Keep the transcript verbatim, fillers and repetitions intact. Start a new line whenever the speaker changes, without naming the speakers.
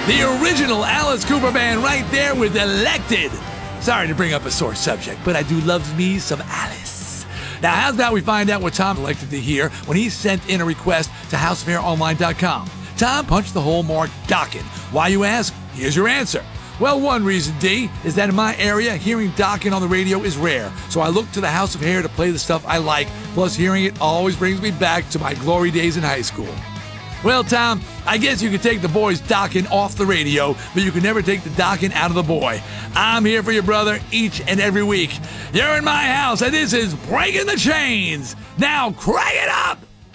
The original Alice Cooper Band right there with Elected. Sorry to bring up a sore subject, but I do love me some Alice. Now, how's about we find out what Tom elected to hear when he sent in a request to house of hair online dot com. Tom punched the hole marked Dokken. Why, you ask? Here's your answer. Well, one reason, D, is that in my area, hearing Dokken on the radio is rare, so I look to the House of Hair to play the stuff I like, plus hearing it always brings me back to my glory days in high school. Well, Tom, I guess you could take the boy's Dokken off the radio, but you can never take the Dokken out of the boy. I'm here for you, brother, each and every week. You're in my house, and this is Breaking the Chains. Now, crank it up!